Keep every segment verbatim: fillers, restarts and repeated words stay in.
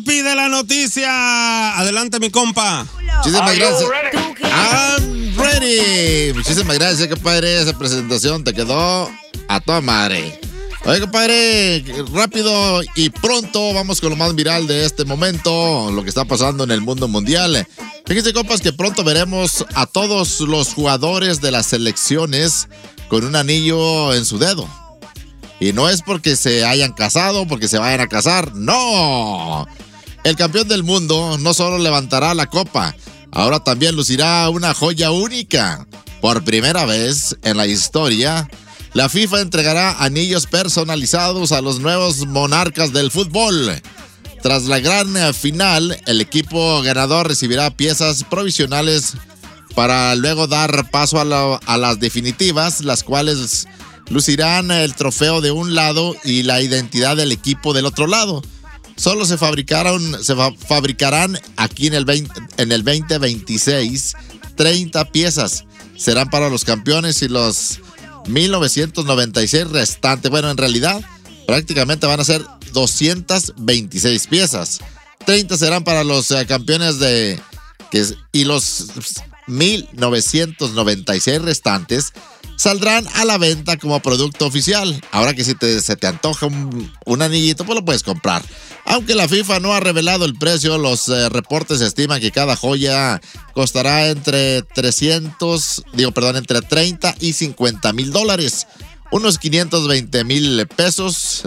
papi de la noticia. Adelante, mi compa. Muchísimas gracias. I'm ready. Muchísimas gracias, compadre. Esa presentación te quedó a toda madre. Oye, compadre, rápido y pronto vamos con lo más viral de este momento, lo que está pasando en el mundo mundial. Fíjense, compas, que pronto veremos a todos los jugadores de las selecciones con un anillo en su dedo. Y no es porque se hayan casado, porque se vayan a casar, ¡no! El campeón del mundo no solo levantará la copa, ahora también lucirá una joya única. Por primera vez en la historia, la FIFA entregará anillos personalizados a los nuevos monarcas del fútbol. Tras la gran final, el equipo ganador recibirá piezas provisionales para luego dar paso a, la, a las definitivas, las cuales lucirán el trofeo de un lado y la identidad del equipo del otro lado. Solo se fabricaron, se fa- fabricarán aquí en el, veinte, en el veinte veintiséis treinta piezas. Serán para los campeones y los mil novecientos noventa y seis restantes. Bueno, en realidad, prácticamente van a ser doscientas veintiséis piezas. treinta serán para los eh, campeones de... Que, y los mil novecientos noventa y seis restantes saldrán a la venta como producto oficial. Ahora que si te, se te antoja un, un anillito, pues lo puedes comprar. Aunque la FIFA no ha revelado el precio, los eh, reportes estiman que cada joya costará entre trescientos, digo, perdón, entre treinta y cincuenta mil dólares. Unos quinientos veinte mil pesos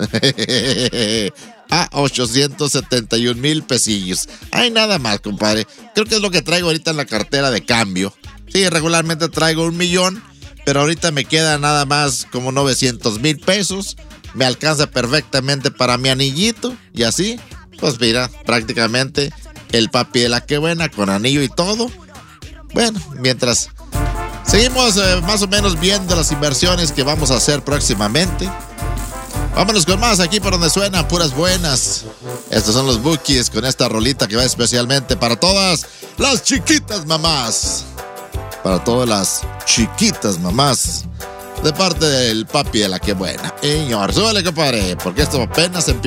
a ochocientos setenta y un mil pesillos. Hay nada más, compadre. Creo que es lo que traigo ahorita en la cartera de cambio. Sí, regularmente traigo un millón, pero ahorita me queda nada más como novecientos mil pesos. Me alcanza perfectamente para mi anillito. Y así, pues mira, prácticamente el papi de la que buena con anillo y todo. Bueno, mientras seguimos eh, más o menos viendo las inversiones que vamos a hacer próximamente. Vámonos con más aquí por donde suenan puras buenas. Estos son los Bookies con esta rolita que va especialmente para todas las chiquitas mamás. Para todas las chiquitas mamás. De parte del papi de la que buena. Señor, súbele, compadre, porque esto apenas empieza.